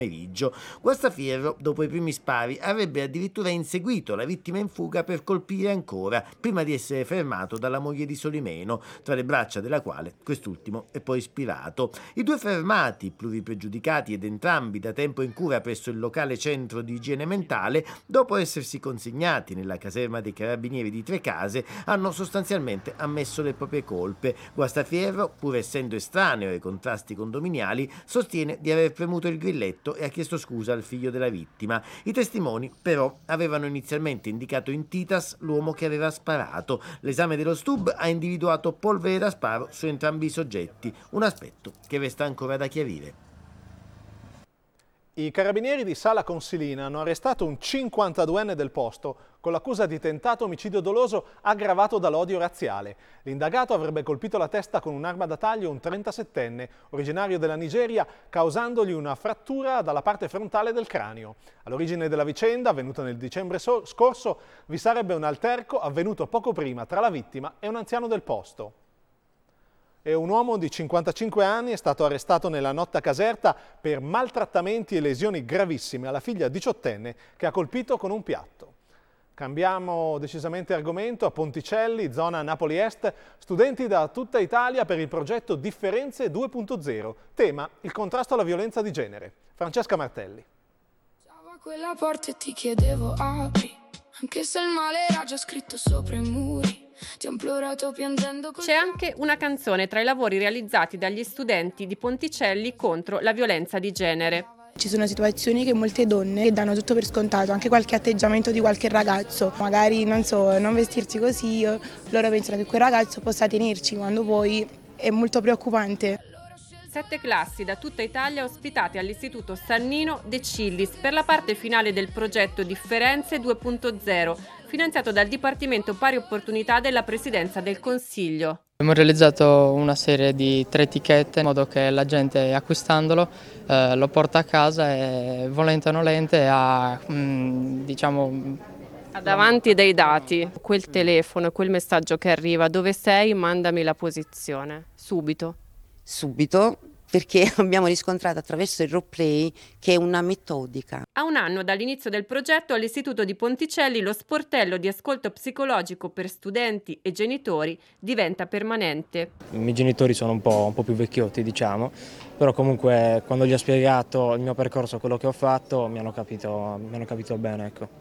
pomeriggio. Guastafierro, dopo i primi spari, avrebbe addirittura inseguito la vittima in fuga per colpire ancora, prima di essere fermato dalla moglie di Solimeno, tra le braccia della quale quest'ultimo è poi spirato. I due fermati, pluripregiudicati ed entrambi da tempo in cura presso il locale centro di igiene mentale, dopo essersi consegnati nella caserma dei carabinieri di Trecase, hanno sostanzialmente ammesso le proprie colpe. Guastafierro, pur essendo estraneo ai contrasti condominiali, sostiene di aver premuto il grilletto e ha chiesto scusa al figlio della vittima. I testimoni però avevano inizialmente indicato in Titas l'uomo che aveva sparato. L'esame dello STUB ha individuato polvere da sparo su entrambi i soggetti, un aspetto che resta ancora da chiarire. I carabinieri di Sala Consilina hanno arrestato un 52enne del posto con l'accusa di tentato omicidio doloso aggravato dall'odio razziale. L'indagato avrebbe colpito la testa con un'arma da taglio un 37enne, originario della Nigeria, causandogli una frattura dalla parte frontale del cranio. All'origine della vicenda, avvenuta nel dicembre scorso, vi sarebbe un alterco avvenuto poco prima tra la vittima e un anziano del posto. E un uomo di 55 anni è stato arrestato nella notte a Caserta per maltrattamenti e lesioni gravissime alla figlia 18enne che ha colpito con un piatto. Cambiamo decisamente argomento. A Ponticelli, zona Napoli Est, studenti da tutta Italia per il progetto Differenze 2.0. Tema: il contrasto alla violenza di genere. Francesca Martelli. Stavo a quella porta e ti chiedevo apri, anche se il male era già scritto sopra i muri. Ti ho implorato piangendo. C'è anche una canzone tra i lavori realizzati dagli studenti di Ponticelli contro la violenza di genere. Ci sono situazioni che molte donne danno tutto per scontato, anche qualche atteggiamento di qualche ragazzo, magari non so, non vestirsi così, loro pensano che quel ragazzo possa tenerci, quando poi è molto preoccupante. 7 classi da tutta Italia ospitate all'Istituto Sannino De Cillis per la parte finale del progetto Differenze 2.0, finanziato dal Dipartimento Pari Opportunità della Presidenza del Consiglio. Abbiamo realizzato una serie di 3 etichette in modo che la gente, acquistandolo, lo porta a casa e volente o nolente ha, Ha davanti dei dati, quel telefono, quel messaggio che arriva, dove sei, mandami la posizione, subito. Subito, perché abbiamo riscontrato attraverso il roleplay che è una metodica. A un anno dall'inizio del progetto all'Istituto di Ponticelli lo sportello di ascolto psicologico per studenti e genitori diventa permanente. I miei genitori sono un po' più vecchiotti, diciamo, però comunque quando gli ho spiegato il mio percorso, quello che ho fatto, mi hanno capito bene, ecco.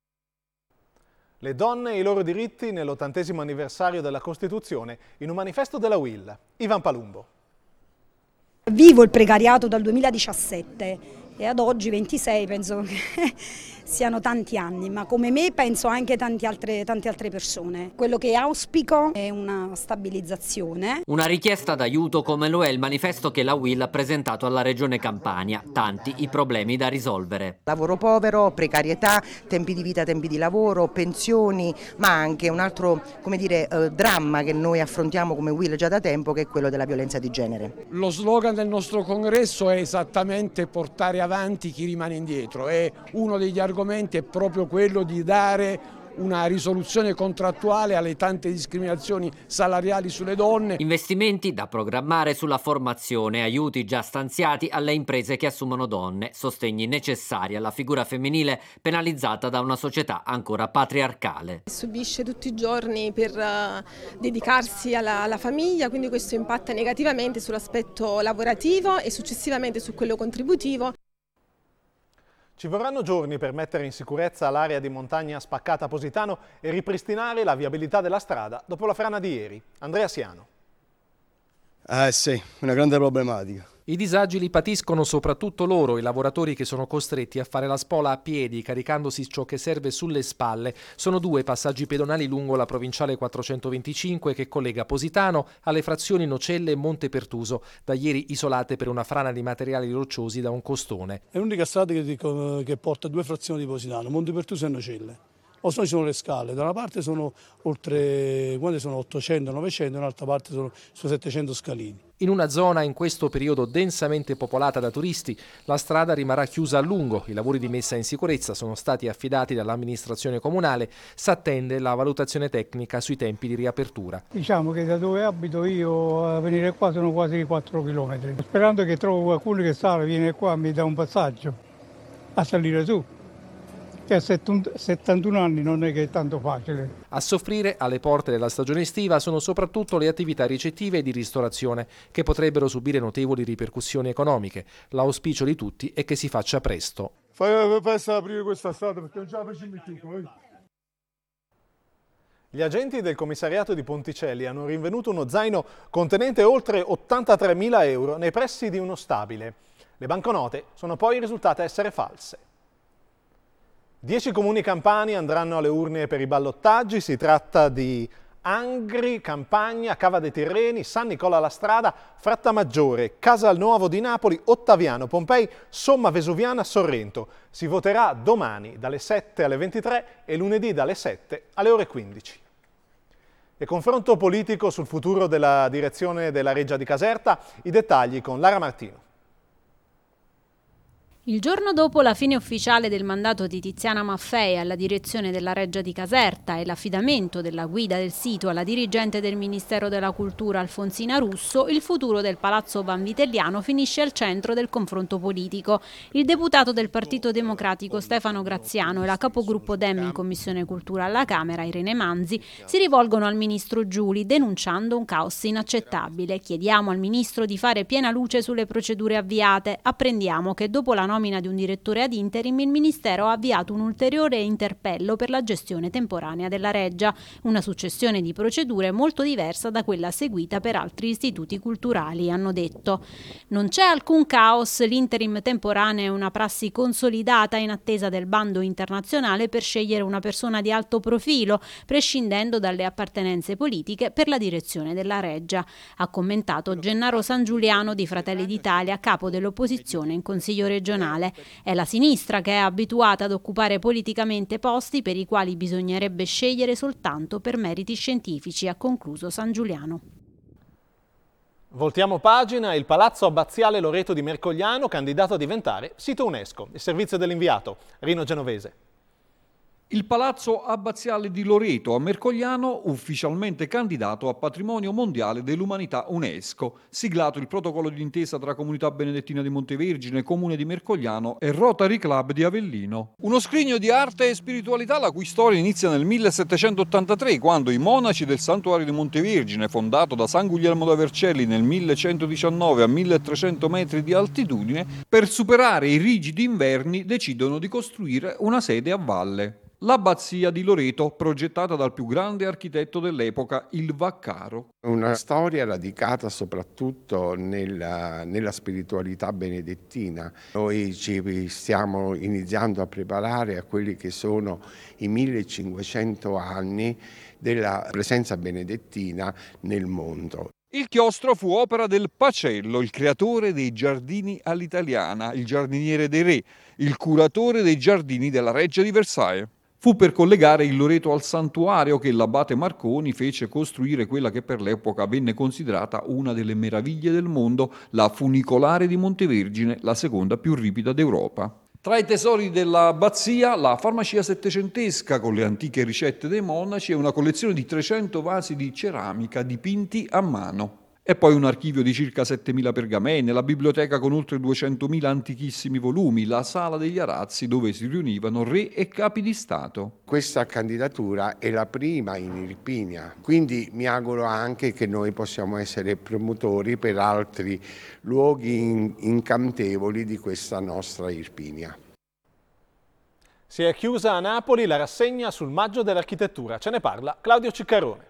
Le donne e i loro diritti nell'80° anniversario della Costituzione, in un manifesto della UIL. Ivan Palumbo. Vivo il precariato dal 2017 e ad oggi 26 penso che siano tanti anni, ma come me penso anche tante altre persone. Quello che auspico è una stabilizzazione. Una richiesta d'aiuto come lo è il manifesto che la UIL ha presentato alla Regione Campania. Tanti i problemi da risolvere. Lavoro povero, precarietà, tempi di vita, tempi di lavoro, pensioni, ma anche un altro, dramma che noi affrontiamo come UIL già da tempo, che è quello della violenza di genere. Lo slogan del nostro congresso è esattamente portare avanti chi rimane indietro, e uno degli argomenti è proprio quello di dare una risoluzione contrattuale alle tante discriminazioni salariali sulle donne. Investimenti da programmare sulla formazione, aiuti già stanziati alle imprese che assumono donne, sostegni necessari alla figura femminile penalizzata da una società ancora patriarcale. Subisce tutti i giorni per dedicarsi alla famiglia, quindi questo impatta negativamente sull'aspetto lavorativo e successivamente su quello contributivo. Ci vorranno giorni per mettere in sicurezza l'area di montagna Spaccata Positano e ripristinare la viabilità della strada dopo la frana di ieri. Andrea Siano. Sì, una grande problematica. I disagi li patiscono soprattutto loro, i lavoratori che sono costretti a fare la spola a piedi, caricandosi ciò che serve sulle spalle. Sono 2 passaggi pedonali lungo la provinciale 425 che collega Positano alle frazioni Nocelle e Monte Pertuso, da ieri isolate per una frana di materiali rocciosi da un costone. È l'unica strada che porta 2 frazioni di Positano, Monte Pertuso e Nocelle. O se no ci sono le scale, da una parte sono oltre, quante sono 800-900, dall'altra parte sono 700 scalini. In una zona in questo periodo densamente popolata da turisti, la strada rimarrà chiusa a lungo. I lavori di messa in sicurezza sono stati affidati dall'amministrazione comunale. S'attende la valutazione tecnica sui tempi di riapertura. Diciamo che da dove abito io a venire qua sono quasi 4 chilometri. Sperando che trovo qualcuno che sale, viene qua e mi dà un passaggio a salire su. Che a 71 anni non è che è tanto facile. A soffrire alle porte della stagione estiva sono soprattutto le attività ricettive e di ristorazione, che potrebbero subire notevoli ripercussioni economiche. L'auspicio di tutti è che si faccia presto. Fai aprire questa strada perché non ce la facciamo più. Gli agenti del commissariato di Ponticelli hanno rinvenuto uno zaino contenente oltre 83.000 euro nei pressi di uno stabile. Le banconote sono poi risultate essere false. 10 comuni campani andranno alle urne per i ballottaggi. Si tratta di Angri, Campagna, Cava dei Tirreni, San Nicola la Strada, Frattamaggiore, Casalnuovo di Napoli, Ottaviano, Pompei, Somma Vesuviana, Sorrento. Si voterà domani dalle 7 alle 23 e lunedì dalle 7 alle ore 15. E confronto politico sul futuro della direzione della Reggia di Caserta, i dettagli con Lara Martino. Il giorno dopo la fine ufficiale del mandato di Tiziana Maffei alla direzione della Reggia di Caserta e l'affidamento della guida del sito alla dirigente del Ministero della Cultura Alfonsina Russo, il futuro del Palazzo Vanvitelliano finisce al centro del confronto politico. Il deputato del Partito Democratico Stefano Graziano e la capogruppo Dem in Commissione Cultura alla Camera, Irene Manzi, si rivolgono al ministro Giuli denunciando un caos inaccettabile. Chiediamo al ministro di fare piena luce sulle procedure avviate. Apprendiamo che dopo la nomina di un direttore ad interim, il Ministero ha avviato un ulteriore interpello per la gestione temporanea della Reggia, una successione di procedure molto diversa da quella seguita per altri istituti culturali, hanno detto. Non c'è alcun caos, l'interim temporaneo è una prassi consolidata in attesa del bando internazionale per scegliere una persona di alto profilo, prescindendo dalle appartenenze politiche per la direzione della Reggia, ha commentato Gennaro Sangiuliano di Fratelli d'Italia, capo dell'opposizione in Consiglio regionale. È la sinistra che è abituata ad occupare politicamente posti per i quali bisognerebbe scegliere soltanto per meriti scientifici, ha concluso Sangiuliano. Voltiamo pagina. Il Palazzo Abbaziale Loreto di Mercogliano, candidato a diventare sito UNESCO. Il servizio dell'inviato, Rino Genovese. Il Palazzo Abbaziale di Loreto a Mercogliano, ufficialmente candidato a Patrimonio Mondiale dell'Umanità UNESCO, siglato il protocollo d'intesa tra Comunità Benedettina di Montevergine, Comune di Mercogliano e Rotary Club di Avellino. Uno scrigno di arte e spiritualità la cui storia inizia nel 1783, quando i monaci del Santuario di Montevergine, fondato da San Guglielmo da Vercelli nel 1119 a 1300 metri di altitudine, per superare i rigidi inverni decidono di costruire una sede a valle. L'abbazia di Loreto, progettata dal più grande architetto dell'epoca, il Vaccaro. Una storia radicata soprattutto nella spiritualità benedettina. Noi ci stiamo iniziando a preparare a quelli che sono i 1500 anni della presenza benedettina nel mondo. Il chiostro fu opera del Pacello, il creatore dei giardini all'italiana, il giardiniere dei re, il curatore dei giardini della Reggia di Versailles. Fu per collegare il Loreto al santuario che l'abate Marconi fece costruire quella che per l'epoca venne considerata una delle meraviglie del mondo, la funicolare di Montevergine, la seconda più ripida d'Europa. Tra i tesori dell'abbazia, la farmacia settecentesca con le antiche ricette dei monaci e una collezione di 300 vasi di ceramica dipinti a mano. E poi un archivio di circa 7.000 pergamene, la biblioteca con oltre 200.000 antichissimi volumi, la sala degli arazzi dove si riunivano re e capi di Stato. Questa candidatura è la prima in Irpinia, quindi mi auguro anche che noi possiamo essere promotori per altri luoghi incantevoli di questa nostra Irpinia. Si è chiusa a Napoli la rassegna sul Maggio dell'Architettura. Ce ne parla Claudio Ciccarone.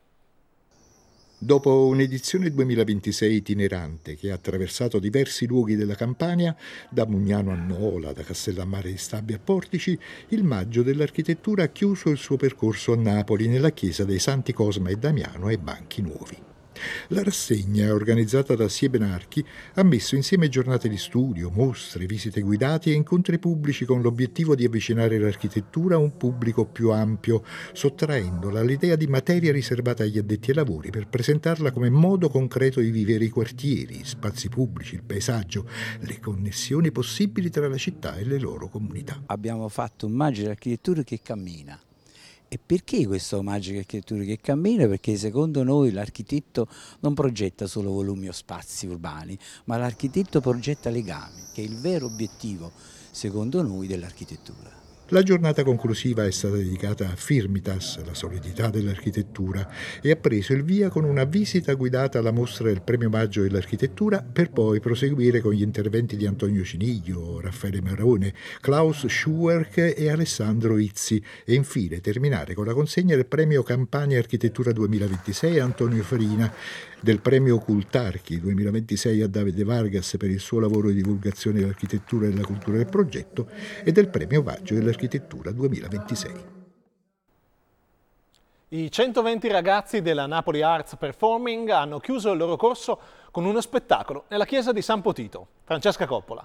Dopo un'edizione 2026 itinerante che ha attraversato diversi luoghi della Campania, da Mugnano a Nola, da Castellammare di Stabia a Portici, il Maggio dell'Architettura ha chiuso il suo percorso a Napoli nella chiesa dei Santi Cosma e Damiano ai Banchi Nuovi. La rassegna, organizzata da Siebenarchi, ha messo insieme giornate di studio, mostre, visite guidate e incontri pubblici con l'obiettivo di avvicinare l'architettura a un pubblico più ampio, sottraendola all'idea di materia riservata agli addetti ai lavori per presentarla come modo concreto di vivere i quartieri, gli spazi pubblici, il paesaggio, le connessioni possibili tra la città e le loro comunità. Abbiamo fatto un omaggio all'architettura che cammina. E perché questo omaggio all'architettura che cammina? Perché secondo noi l'architetto non progetta solo volumi o spazi urbani, ma l'architetto progetta legami, che è il vero obiettivo, secondo noi, dell'architettura. La giornata conclusiva è stata dedicata a Firmitas, la solidità dell'architettura, e ha preso il via con una visita guidata alla mostra del Premio Maggio dell'Architettura, per poi proseguire con gli interventi di Antonio Ciniglio, Raffaele Marone, Klaus Schuwerk e Alessandro Izzi, e infine terminare con la consegna del Premio Campania Architettura 2026 a Antonio Farina, del Premio Cultarchi 2026 a Davide Vargas per il suo lavoro di divulgazione dell'architettura e della cultura del progetto e del Premio Maggio dell'Architettura 2026. I 120 ragazzi della Napoli Arts Performing hanno chiuso il loro corso con uno spettacolo nella chiesa di San Potito. Francesca Coppola.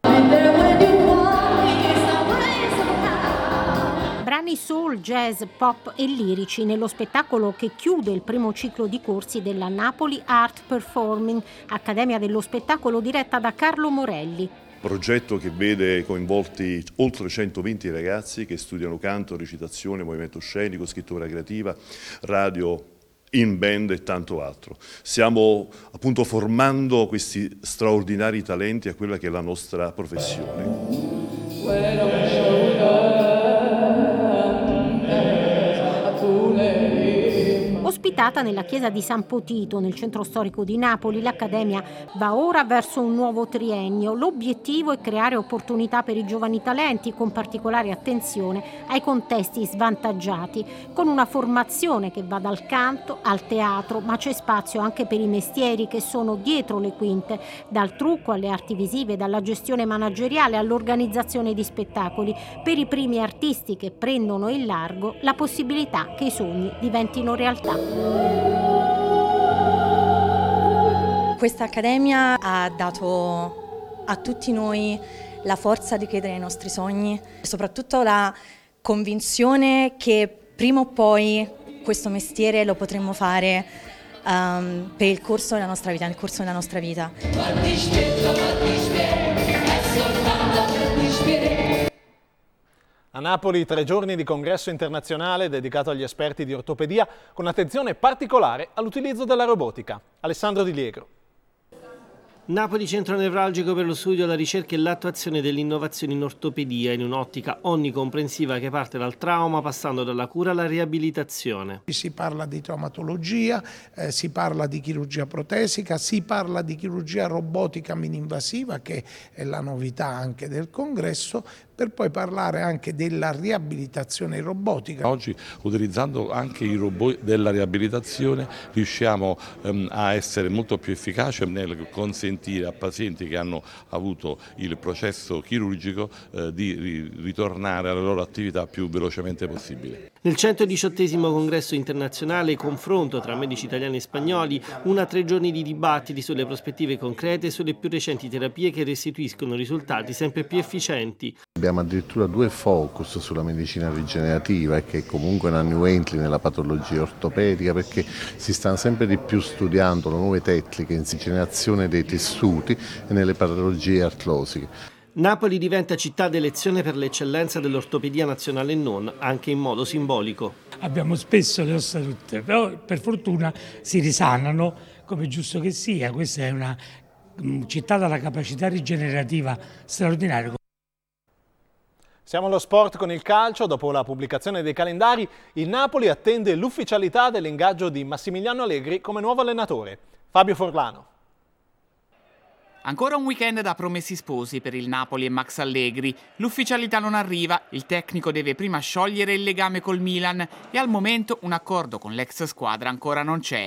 Brani soul, jazz, pop e lirici nello spettacolo che chiude il primo ciclo di corsi della Napoli Art Performing, accademia dello spettacolo diretta da Carlo Morelli. Progetto che vede coinvolti oltre 120 ragazzi che studiano canto, recitazione, movimento scenico, scrittura creativa, radio, in band e tanto altro. Stiamo appunto formando questi straordinari talenti a quella che è la nostra professione. Ospitata nella chiesa di San Potito, nel centro storico di Napoli, l'Accademia va ora verso un nuovo triennio. L'obiettivo è creare opportunità per i giovani talenti, con particolare attenzione ai contesti svantaggiati, con una formazione che va dal canto al teatro, ma c'è spazio anche per i mestieri che sono dietro le quinte, dal trucco alle arti visive, dalla gestione manageriale all'organizzazione di spettacoli, per i primi artisti che prendono in largo la possibilità che i sogni diventino realtà. Questa accademia ha dato a tutti noi la forza di credere nei nostri sogni, soprattutto la convinzione che prima o poi questo mestiere lo potremmo fare per il corso della nostra vita, nel corso della nostra vita. A Napoli 3 giorni di congresso internazionale dedicato agli esperti di ortopedia con attenzione particolare all'utilizzo della robotica. Alessandro Di Liegro. Napoli centro nevralgico per lo studio, la ricerca e l'attuazione dell'innovazione in ortopedia in un'ottica onnicomprensiva che parte dal trauma passando dalla cura alla riabilitazione. Si parla di traumatologia, si parla di chirurgia protesica, si parla di chirurgia robotica mini-invasiva, che è la novità anche del congresso, per poi parlare anche della riabilitazione robotica. Oggi, utilizzando anche i robot della riabilitazione, riusciamo a essere molto più efficaci nel consentire a pazienti che hanno avuto il processo chirurgico di ritornare alla loro attività più velocemente possibile. Nel 118° congresso internazionale, confronto tra medici italiani e spagnoli, 3 giorni di dibattiti sulle prospettive concrete e sulle più recenti terapie che restituiscono risultati sempre più efficienti. Abbiamo addirittura 2 focus sulla medicina rigenerativa, che è comunque una new entry nella patologia ortopedica, perché si stanno sempre di più studiando le nuove tecniche in generazione dei tessuti e nelle patologie artrosiche. Napoli diventa città d'elezione per l'eccellenza dell'ortopedia nazionale e non, anche in modo simbolico. Abbiamo spesso le ossa tutte, però per fortuna si risanano, come è giusto che sia. Questa è una città dalla capacità rigenerativa straordinaria. Siamo allo sport con il calcio. Dopo la pubblicazione dei calendari, il Napoli attende l'ufficialità dell'ingaggio di Massimiliano Allegri come nuovo allenatore. Fabio Forlano. Ancora un weekend da promessi sposi per il Napoli e Max Allegri. L'ufficialità non arriva, il tecnico deve prima sciogliere il legame col Milan e al momento un accordo con l'ex squadra ancora non c'è.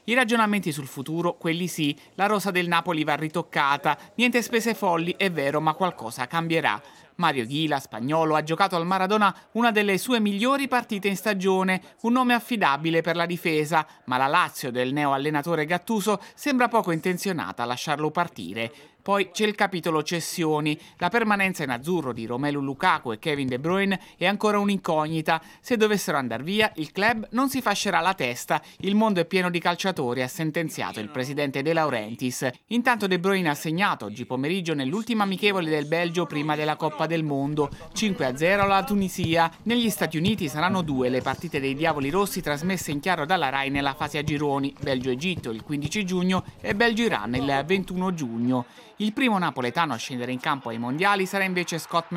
I ragionamenti sul futuro, quelli sì, la rosa del Napoli va ritoccata, niente spese folli, è vero, ma qualcosa cambierà. Mario Ghila, spagnolo, ha giocato al Maradona una delle sue migliori partite in stagione, un nome affidabile per la difesa, ma la Lazio del neo allenatore Gattuso sembra poco intenzionata a lasciarlo partire. Poi c'è il capitolo cessioni. La permanenza in azzurro di Romelu Lukaku e Kevin De Bruyne è ancora un'incognita. Se dovessero andare via, il club non si fascerà la testa. Il mondo è pieno di calciatori, ha sentenziato il presidente De Laurentiis. Intanto De Bruyne ha segnato oggi pomeriggio nell'ultima amichevole del Belgio prima della Coppa del Mondo. 5-0 alla Tunisia. Negli Stati Uniti saranno 2 le partite dei Diavoli Rossi trasmesse in chiaro dalla Rai nella fase a gironi. Belgio-Egitto il 15 giugno e Belgio-Iran il 21 giugno. Il primo napoletano a scendere in campo ai mondiali sarà invece Scott